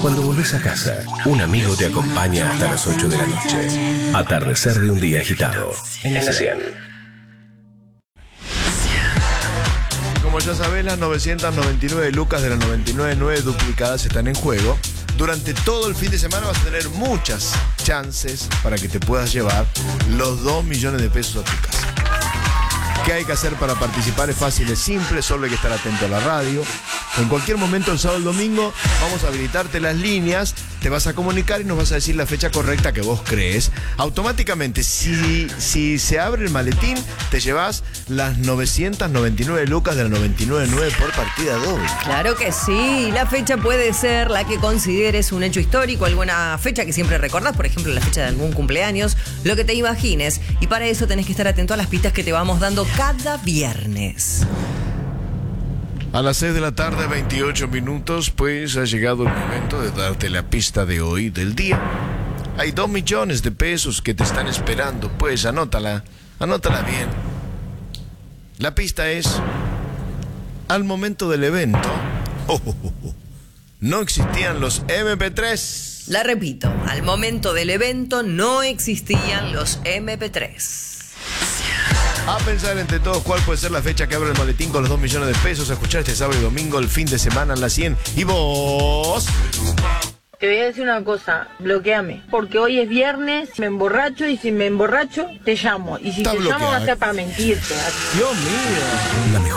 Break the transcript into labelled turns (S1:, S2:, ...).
S1: Cuando volvés a casa, un amigo te acompaña hasta las 8 de la noche. Atardecer de un día agitado. En la 100.
S2: Como ya sabés, las 999 lucas de las 99 duplicadas están en juego. Durante todo el fin de semana vas a tener muchas chances para que te puedas llevar los 2 millones de pesos a tu casa. ¿Qué hay que hacer para participar? Es fácil, es simple, solo hay que estar atento a la radio. En cualquier momento, el sábado o el domingo, vamos a habilitarte las líneas, te vas a comunicar y nos vas a decir la fecha correcta que vos crees. Automáticamente, si se abre el maletín, te llevas las 999 lucas de la 99.9 por partida doble.
S3: Claro que sí, la fecha puede ser la que consideres un hecho histórico, alguna fecha que siempre recordás, por ejemplo, la fecha de algún cumpleaños, lo que te imagines. Y para eso tenés que estar atento a las pistas que te vamos dando cada viernes.
S2: A las 6 de la tarde, 28 minutos, pues ha llegado el momento de darte la pista de hoy del día. Hay 2 millones de pesos que te están esperando, pues anótala bien. La pista es, al momento del evento, no existían los MP3.
S3: La repito, al momento del evento no existían los MP3.
S2: A pensar entre todos cuál puede ser la fecha que abre el maletín con los 2 millones de pesos. A escuchar este sábado y domingo, el fin de semana en la 100. ¿Y vos?
S4: Te voy a decir una cosa, bloqueame. Porque hoy es viernes, me emborracho y si me emborracho, te llamo. Y si
S2: Está
S4: te llamo va a
S2: bloqueado.
S4: ser para mentirte.
S2: Dios mío.
S1: La mejor